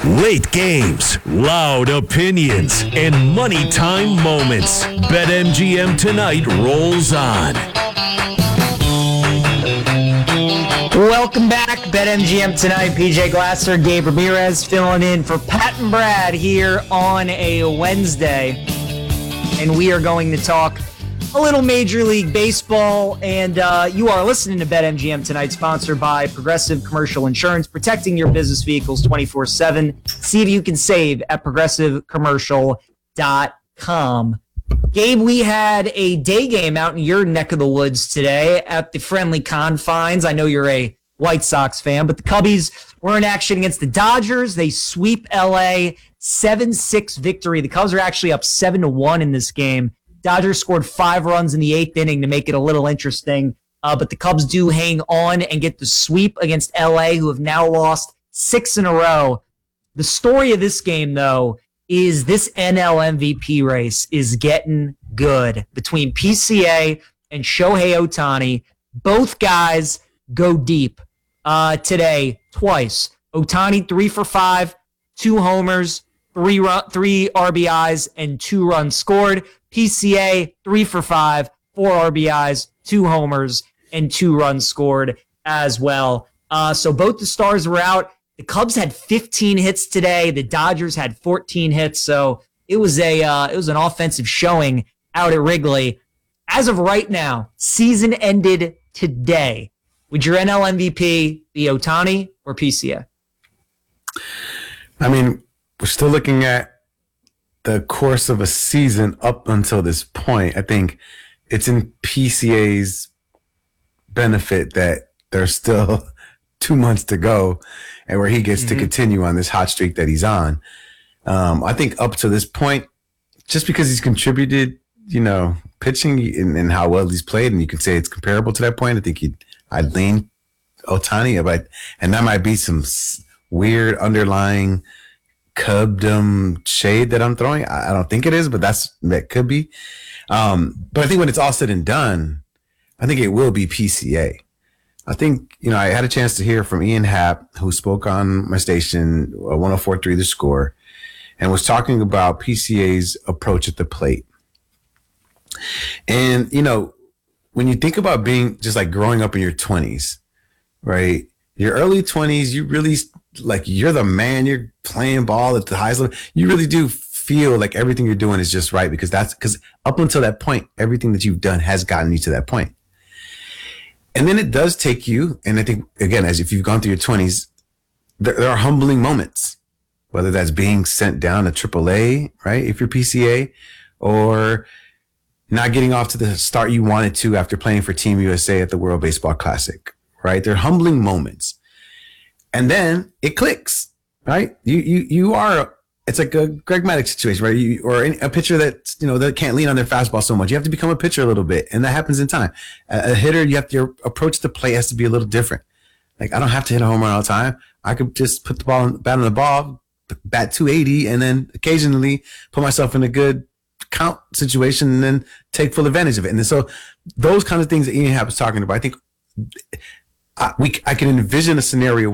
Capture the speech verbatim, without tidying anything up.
Late games, loud opinions, and money time moments. BetMGM Tonight rolls on. Welcome back, BetMGM Tonight. P J Glasser, Gabe Ramirez filling in for Pat and Brad here on a Wednesday. And we are going to talk a little Major League Baseball. And uh, you are listening to BetMGM Tonight, sponsored by Progressive Commercial Insurance, protecting your business vehicles twenty-four seven. See if you can save at progressive commercial dot com. Gabe, we had a day game out in your neck of the woods today at the friendly confines. I know you're a White Sox fan, but the Cubbies were in action against the Dodgers. They sweep L A, seven six victory. The Cubs are actually up seven to one in this game. Dodgers scored five runs in the eighth inning to make it a little interesting, uh, but the Cubs do hang on and get the sweep against L A, who have now lost six in a row. The story of this game, though, is this N L M V P race is getting good between P C A and Shohei Ohtani. Both guys go deep uh, today twice. Ohtani three for five, two homers, three run, three R B Is, and two runs scored. P C A three for five, four R B Is, two homers, and two runs scored as well. Uh, so both the stars were out. The Cubs had fifteen hits today. The Dodgers had fourteen hits. So it was a uh, it was an offensive showing out at Wrigley. As of right now, season ended today. Would your N L M V P be Ohtani or P C A? I mean, we're still looking at the course of a season up until this point. I think it's in P C A's benefit that there's still two months to go and where he gets mm-hmm. to continue on this hot streak that he's on. Um, I think up to this point, just because he's contributed, you know, pitching and, and how well he's played, and you could say it's comparable to that point, I think he'd, I'd lean Ohtani, but, and that might be some weird underlying Cubdom shade that I'm throwing. I, I don't think it is, but that's that could be. Um, but I think when it's all said and done, I think it will be P C A. I think, you know, I had a chance to hear from Ian Happ, who spoke on my station, one oh four point three The Score, and was talking about P C A's approach at the plate. And, you know, when you think about being just like growing up in your twenties, right? Your early twenties, you really like you're the man, you're playing ball at the highest level. You really do feel like everything you're doing is just right because that's because up until that point, everything that you've done has gotten you to that point. And then it does take you, and I think, again, as if you've gone through your twenties, there, there are humbling moments, whether that's being sent down to triple A, right, if you're P C A, or not getting off to the start you wanted to after playing for Team U S A at the World Baseball Classic, right? They're humbling moments. And then it clicks, right? You you you are, it's like a Greg Maddux situation, right? You, or any, a pitcher that, you know, that can't lean on their fastball so much. You have to become a pitcher a little bit, and that happens in time. A, a hitter, you have to, your approach to play has to be a little different. Like, I don't have to hit a home run all the time. I could just put the ball, in, bat on the ball, bat two eighty, and then occasionally put myself in a good count situation and then take full advantage of it. And so those kind of things that Ian Happ was talking about, I think I, we, I can envision a scenario